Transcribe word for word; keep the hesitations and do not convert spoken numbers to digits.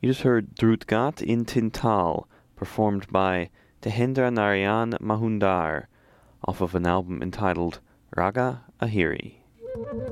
You just heard Drutgat in Tintal, performed by Tehendra Narayan Mahundar, off of an album entitled Raga Ahiri.